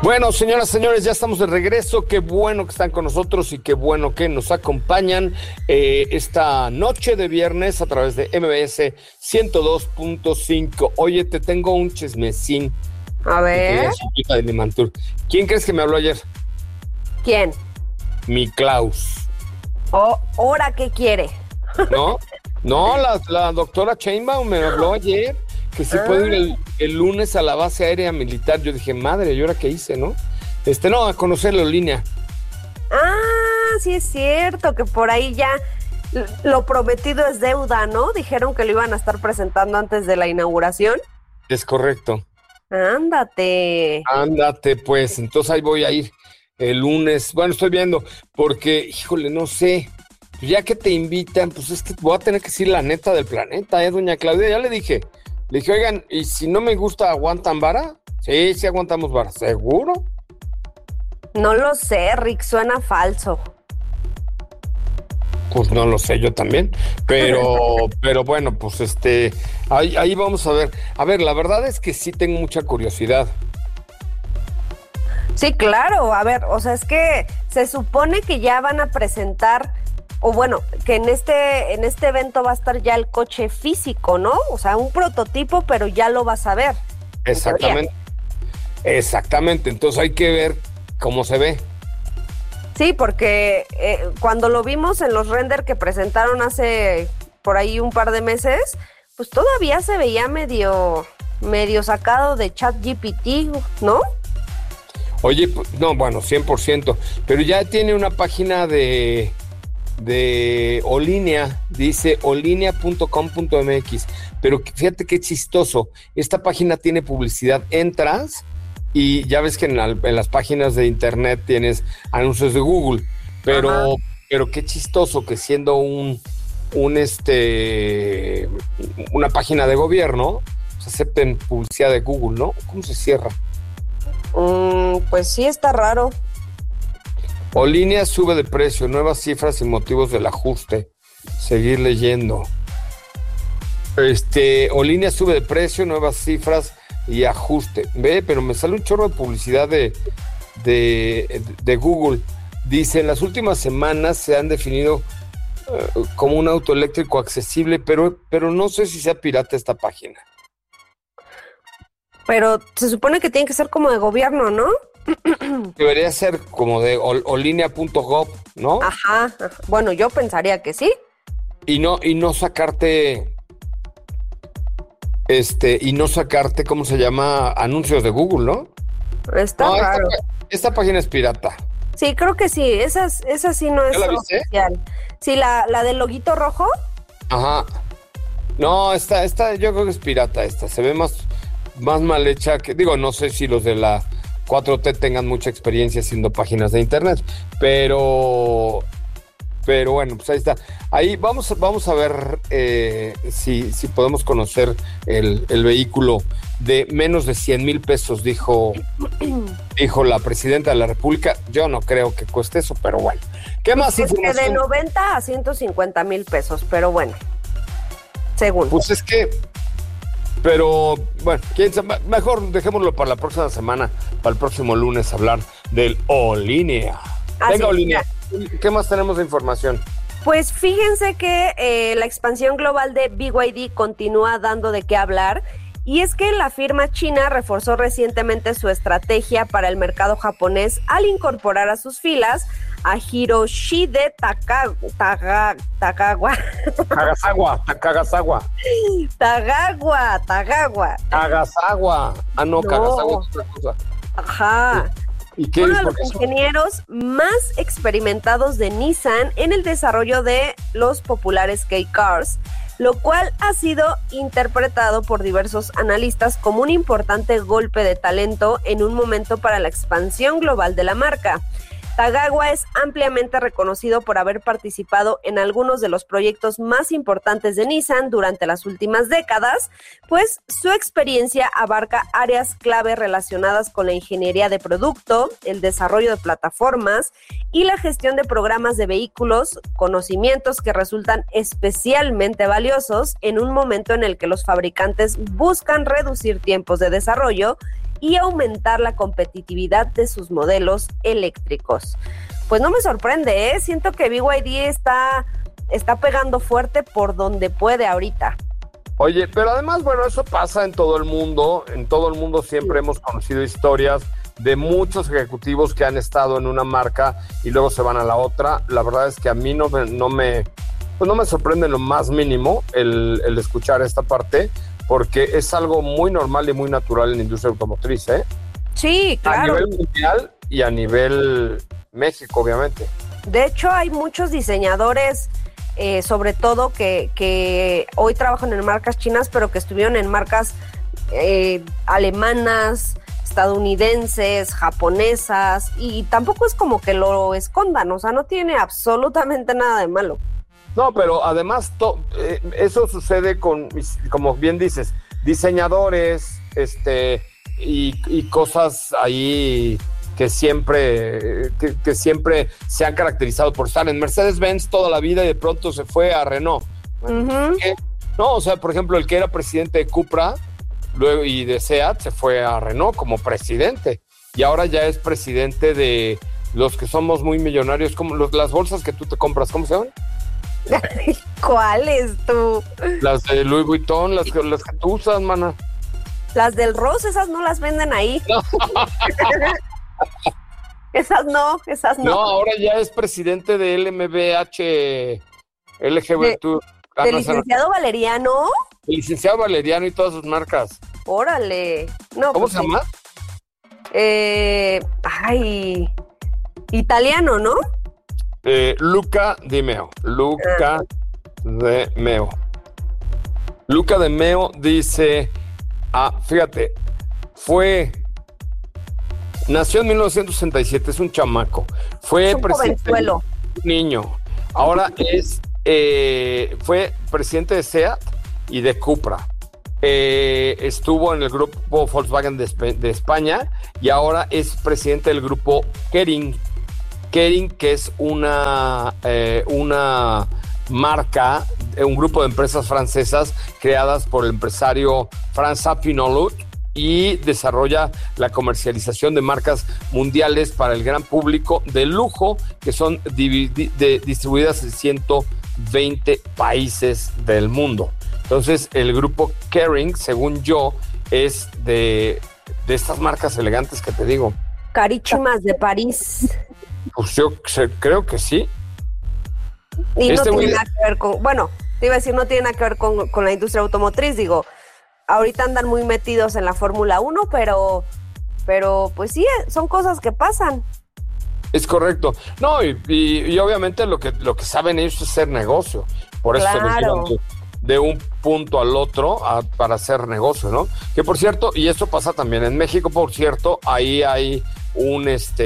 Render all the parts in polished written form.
Bueno, señoras, señores, ya estamos de regreso. Qué bueno que están con nosotros y qué bueno que nos acompañan esta noche de viernes a través de MBS 102.5. Oye, te tengo un chismecín. A ver. De Limantur. ¿Quién crees que me habló ayer? ¿Quién? Mi Klaus. Oh, ¿ahora qué quiere? No, la doctora Sheinbaum me habló ayer que si puedo ir el lunes a la base aérea militar. Yo dije, madre, ¿y ahora qué hice, no? No, a conocer la línea. Ah, sí es cierto, que por ahí ya lo prometido es deuda, ¿no? Dijeron que lo iban a estar presentando antes de la inauguración. Es correcto. Ándate, pues, entonces ahí voy a ir el lunes. Bueno, estoy viendo, porque, híjole, no sé, ya que te invitan, pues es que voy a tener que decir la neta del planeta, doña Claudia, ya le dije, oigan, ¿y si no me gusta, aguantan vara? Sí, aguantamos vara, ¿seguro? No lo sé, Rick, suena falso. Pues no lo sé, yo también, pero bueno, pues ahí vamos a ver. A ver, la verdad es que sí tengo mucha curiosidad. Sí, claro, a ver, o sea, es que se supone que ya van a presentar, o bueno, que en este evento va a estar ya el coche físico, ¿no? O sea, un prototipo, pero ya lo vas a ver. Exactamente, entonces hay que ver cómo se ve. Sí, porque cuando lo vimos en los render que presentaron hace por ahí un par de meses, pues todavía se veía medio sacado de ChatGPT, ¿no? Oye, no, bueno, 100%, pero ya tiene una página de Olinea, dice olinea.com.mx, pero fíjate qué chistoso, esta página tiene publicidad, entras y ya ves que en las páginas de internet tienes anuncios de Google, pero qué chistoso que siendo una página de gobierno, pues acepten publicidad de Google, ¿no? ¿Cómo se cierra? Pues sí, está raro. Olinea sube de precio, nuevas cifras y motivos del ajuste. Seguir leyendo. Olinea sube de precio, nuevas cifras y ajuste. Ve, pero me sale un chorro de publicidad de Google. Dice, en las últimas semanas se han definido como un auto eléctrico accesible, pero no sé si sea pirata esta página. Pero se supone que tiene que ser como de gobierno, ¿no? Debería ser como de olinea.gov, ¿no? Ajá. Bueno, yo pensaría que sí. Y no sacarte, ¿cómo se llama? Anuncios de Google, ¿no? Está raro. Esta página es pirata. Sí, creo que sí. Esa sí no es oficial. Sí, la del loguito rojo. Ajá. No, esta yo creo que es pirata esta. Se ve más mal hecha que, digo, no sé si los de la 4T tengan mucha experiencia haciendo páginas de internet, pero bueno, pues ahí está. Ahí vamos a ver si podemos conocer el vehículo de menos de 100,000 pesos, dijo la presidenta de la República. Yo no creo que cueste eso, pero bueno. ¿Qué más información? Que de 90 a 150,000 pesos, pero bueno, según. Pues es que, pero bueno, mejor dejémoslo para la próxima semana, para el próximo lunes, hablar del Olinea. Venga, Olinea, ¿qué más tenemos de información? Pues fíjense que la expansión global de BYD continúa dando de qué hablar, y es que la firma china reforzó recientemente su estrategia para el mercado japonés al incorporar a sus filas a Hiroshide Tagawa. Ah, no, Kagasawa es otra cosa. Ajá. ¿Y qué? Uno de los ingenieros más experimentados de Nissan en el desarrollo de los populares K-Cars, lo cual ha sido interpretado por diversos analistas como un importante golpe de talento en un momento para la expansión global de la marca. Tagawa es ampliamente reconocido por haber participado en algunos de los proyectos más importantes de Nissan durante las últimas décadas, pues su experiencia abarca áreas clave relacionadas con la ingeniería de producto, el desarrollo de plataformas y la gestión de programas de vehículos, conocimientos que resultan especialmente valiosos en un momento en el que los fabricantes buscan reducir tiempos de desarrollo y aumentar la competitividad de sus modelos eléctricos. Pues no me sorprende, ¿eh? Siento que BYD está pegando fuerte por donde puede ahorita. Oye, pero además, bueno, eso pasa en todo el mundo. En todo el mundo siempre hemos conocido historias de muchos ejecutivos que han estado en una marca y luego se van a la otra. La verdad es que a mí no me sorprende lo más mínimo el escuchar esta parte, porque es algo muy normal y muy natural en la industria automotriz, ¿eh? Sí, claro. A nivel mundial y a nivel México, obviamente. De hecho, hay muchos diseñadores, sobre todo que hoy trabajan en marcas chinas, pero que estuvieron en marcas alemanas, estadounidenses, japonesas, y tampoco es como que lo escondan, o sea, no tiene absolutamente nada de malo. No, pero además eso sucede con, como bien dices, diseñadores, y cosas ahí que siempre se han caracterizado por estar en Mercedes-Benz toda la vida y de pronto se fue a Renault. Uh-huh. No, o sea, por ejemplo, el que era presidente de Cupra luego y de SEAT se fue a Renault como presidente y ahora ya es presidente de los que somos muy millonarios, como las bolsas que tú te compras, ¿cómo se llaman? ¿Cuáles tú? Las de Louis Vuitton, las que tú usas, mana. Las del Ross, esas no las venden ahí. No. Esas no. No, ahora ya es presidente de LMBH, LGBT. ¿Del licenciado Valeriano? El licenciado Valeriano y todas sus marcas. Órale. No, ¿Cómo pues se llama? Italiano, ¿no? Luca Di Meo. Luca De Meo dice, fíjate, nació en 1967, es un chamaco. Fue presidente, un niño. Ahora fue presidente de SEAT y de Cupra. Estuvo en el grupo Volkswagen de España y ahora es presidente del grupo Kering, que es una marca, un grupo de empresas francesas creadas por el empresario François Pinault y desarrolla la comercialización de marcas mundiales para el gran público de lujo que son distribuidas en 120 países del mundo. Entonces, el grupo Kering, según yo, es de estas marcas elegantes que te digo. Carísimas de París. Pues yo creo que sí. Y no tiene nada que ver con... Bueno, te iba a decir, no tiene nada que ver con la industria automotriz. Digo, ahorita andan muy metidos en la Fórmula 1, pero pues sí, son cosas que pasan. Es correcto. No, y obviamente lo que saben ellos es hacer negocio. Por eso se los llevan de un punto al otro para hacer negocio, ¿no? Que por cierto, y esto pasa también en México, por cierto, ahí hay un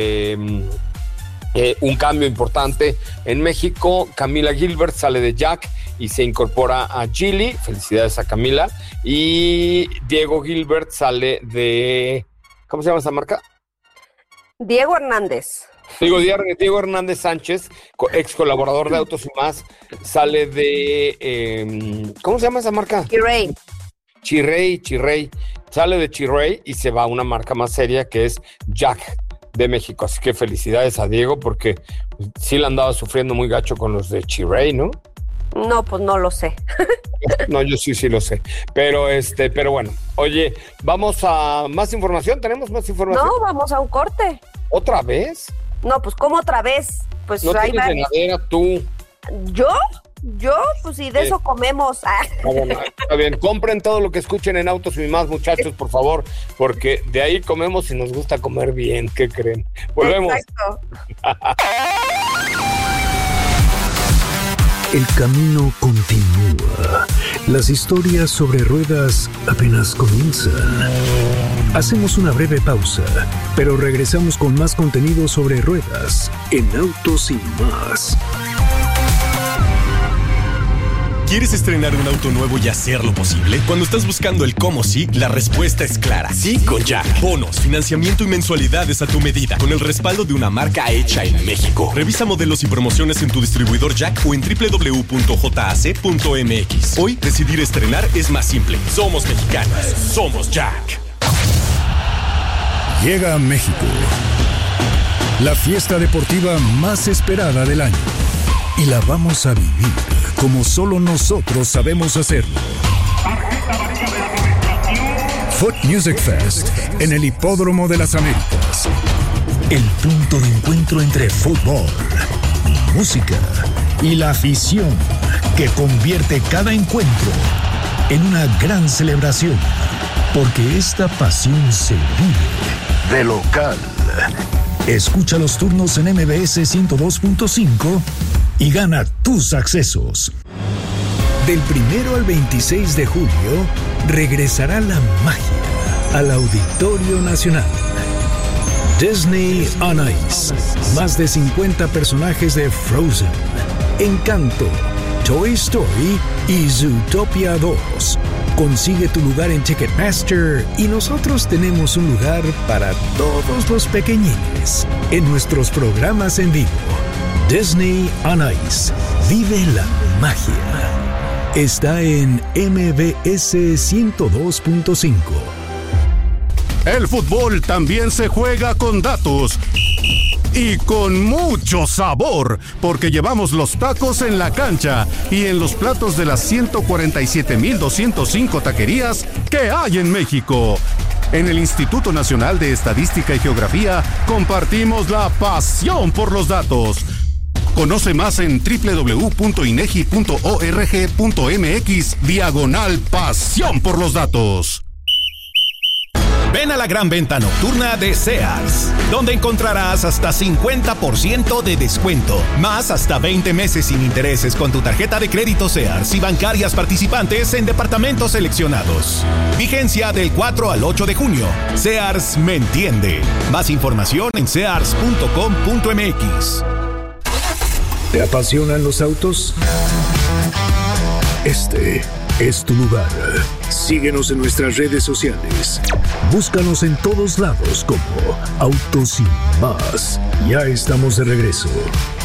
cambio importante. En México, Camila Gilbert sale de Jack y se incorpora a Geely. Felicidades a Camila. Y Diego Gilbert sale de... ¿Cómo se llama esa marca? Diego Hernández. Diego Hernández Sánchez, ex colaborador de Autos y Más, sale de... ¿cómo se llama esa marca? Chirrey. Sale de Chirrey y se va a una marca más seria que es Jack de México. Así que felicidades a Diego porque sí la andaba sufriendo muy gacho con los de Chirrey, ¿no? No, pues no lo sé. No, yo sí lo sé. Pero bueno, oye, vamos a más información. ¿Tenemos más información? No, vamos a un corte. ¿Otra vez? No, pues ¿cómo otra vez? Pues no tienes llenadera tú. ¿Yo? Pues sí, de eso comemos. Bueno, está bien, compren todo lo que escuchen en Autos y Más, muchachos, por favor, porque de ahí comemos y nos gusta comer bien. ¿Qué creen? Volvemos. Exacto. El camino continúa. Las historias sobre ruedas apenas comienzan. Hacemos una breve pausa, pero regresamos con más contenido sobre ruedas en Autos y Más. ¿Quieres estrenar un auto nuevo y hacerlo posible? Cuando estás buscando el cómo sí, la respuesta es clara. Sí con Jack. Bonos, financiamiento y mensualidades a tu medida, con el respaldo de una marca hecha en México. Revisa modelos y promociones en tu distribuidor Jack o en www.jac.mx. Hoy, decidir estrenar es más simple. Somos mexicanos. Somos Jack. Llega a México la fiesta deportiva más esperada del año. Y la vamos a vivir como solo nosotros sabemos hacerlo. Foot Music Fest en el Hipódromo de las Américas. El punto de encuentro entre fútbol, música y la afición que convierte cada encuentro en una gran celebración. Porque esta pasión se vive de local. Escucha los turnos en MBS 102.5 y gana tus accesos. Del 1 al 26 de julio regresará la magia al Auditorio Nacional. Disney on Ice. Más de 50 personajes de Frozen, Encanto, Toy Story y Zootopia 2. Consigue tu lugar en Ticketmaster y nosotros tenemos un lugar para todos los pequeñines en nuestros programas en vivo. Disney on Ice. Vive la magia. Está en MBS 102.5. El fútbol también se juega con datos. Y con mucho sabor, porque llevamos los tacos en la cancha y en los platos de las 147,205 taquerías que hay en México. En el Instituto Nacional de Estadística y Geografía compartimos la pasión por los datos. Conoce más en www.inegi.org.mx/pasión por los datos. Ven a la gran venta nocturna de Sears, donde encontrarás hasta 50% de descuento, más hasta 20 meses sin intereses con tu tarjeta de crédito Sears y bancarias participantes en departamentos seleccionados. Vigencia del 4 al 8 de junio. Sears me entiende. Más información en sears.com.mx. ¿Te apasionan los autos? Este es tu lugar. Síguenos en nuestras redes sociales. Búscanos en todos lados como Autos y Más. Ya estamos de regreso.